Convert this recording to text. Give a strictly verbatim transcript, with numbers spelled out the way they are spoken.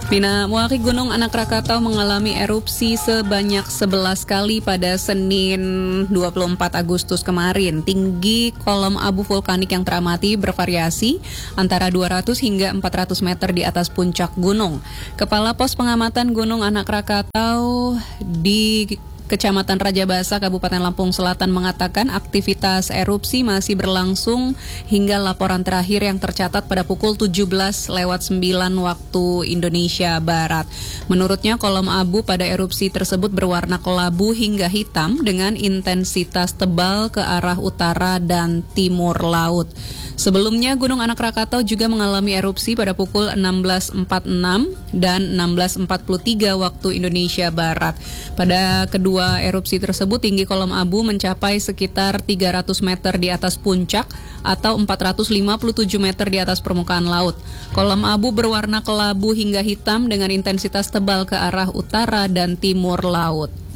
Bina Muari Gunung Anak Rakatau mengalami erupsi sebanyak sebelas kali pada Senin dua puluh empat Agustus kemarin. Tinggi kolom abu vulkanik yang teramati bervariasi antara dua ratus hingga empat ratus meter di atas puncak gunung. Kepala Pos Pengamatan Gunung Anak Rakatau di Kecamatan Raja Basa, Kabupaten Lampung Selatan mengatakan aktivitas erupsi masih berlangsung hingga laporan terakhir yang tercatat pada pukul tujuh belas lewat sembilan waktu Indonesia Barat. Menurutnya kolom abu pada erupsi tersebut berwarna kelabu hingga hitam dengan intensitas tebal ke arah utara dan timur laut. Sebelumnya Gunung Anak Rakatau juga mengalami erupsi pada pukul enam belas empat puluh enam dan enam belas empat puluh tiga waktu Indonesia Barat. Pada kedua erupsi tersebut tinggi kolom abu mencapai sekitar tiga ratus meter di atas puncak atau empat ratus lima puluh tujuh meter di atas permukaan laut. Kolom abu berwarna kelabu hingga hitam dengan intensitas tebal ke arah utara dan timur laut.